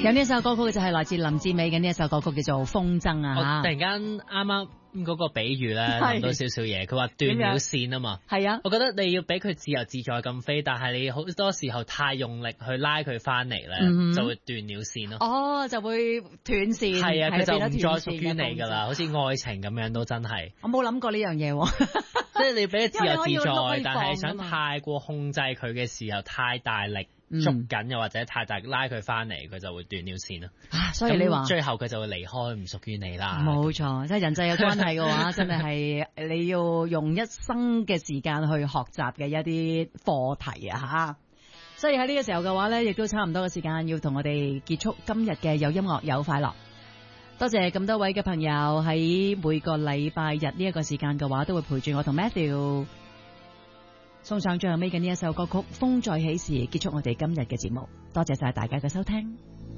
有呢一首歌曲就係來自林志美嘅呢一首歌曲叫做《風箏》啊！ 突然間啱啱嗰個比喻咧諗到少少嘢，佢話斷了線啊嘛。係啊，我覺得你要俾佢自由自在咁飛，但係你好多時候太用力去拉佢翻嚟咧，就會斷了線咯。哦，就會斷線。係啊，佢就唔再屬於你噶啦，好似愛情咁樣都真係。我冇諗過呢樣嘢喎，即係你俾佢自由自在，但係想太過控制佢嘅時候，太大力捉緊又或者太大拉佢翻嚟，佢就會斷了線咯。所以你話最後佢就會離開，唔屬於你啦。冇錯，即係人際有關係嘅話，真係你要用一生嘅時間去學習嘅一啲課題啊吓。所以喺呢個時候嘅話呢，亦都差唔多嘅時間要同我哋結束今日嘅有音樂有快樂。多謝咁多位嘅朋友喺每個禮拜日呢一個時間嘅話，都會陪住我同 Matthew 送上最後尾嘅呢一首歌曲《風再起時》，結束我哋今日嘅節目。多謝晒大家嘅收聽。